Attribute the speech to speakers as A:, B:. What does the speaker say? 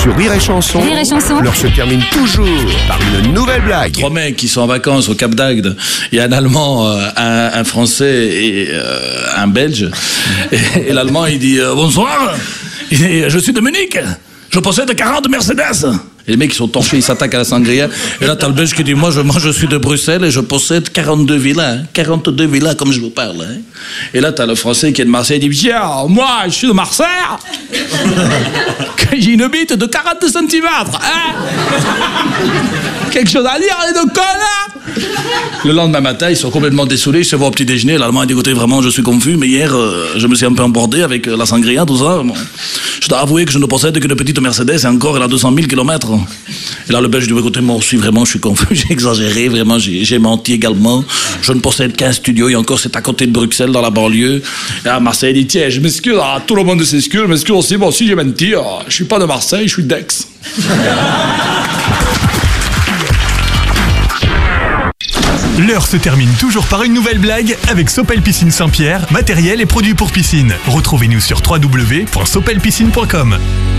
A: Sur Rire et Chanson,
B: Rire et Chanson,
A: l'heure se termine toujours par une nouvelle blague.
C: 3 mecs qui sont en vacances au Cap d'Agde. Il y a un Allemand, un Français et un Belge. Et l'Allemand, il dit bonsoir. Il dit, je suis Dominique. Je possède 40 Mercedes. Et les mecs, ils sont torchés, ils s'attaquent à la sangria. Et là, t'as le Belge qui dit, moi, je suis de Bruxelles et je possède 42 villas. 42 villas, comme je vous parle. Hein. Et là, t'as le Français qui est de Marseille, il dit, tiens, moi, je suis de Marseille. J'ai une bite de 40 cm. Hein. Quelque chose à dire, les deux connards. Le lendemain matin, ils sont complètement dessoulés, ils se voient au petit déjeuner. L'Allemand a dit, écoutez, vraiment, je suis confus, mais hier, je me suis un peu embordé avec la sangria, tout ça. Bon. Je dois avouer que je ne possède qu'une petite Mercedes et encore, elle a 200 000 km. Et là, le Belge dit, écoutez, moi aussi, vraiment, je suis confus, j'ai exagéré, vraiment, j'ai menti également. Je ne possède qu'un studio, et encore, c'est à côté de Bruxelles, dans la banlieue. Et à Marseille, il dit, tiens, je m'excuse, tout le monde s'excuse, je m'excuse aussi, moi aussi, j'ai menti. Je suis pas de Marseille, je suis d'Aix.
D: L'heure se termine toujours par une nouvelle blague avec Sopel Piscine Saint-Pierre, matériel et produits pour piscine. Retrouvez-nous sur www.sopelpiscine.com.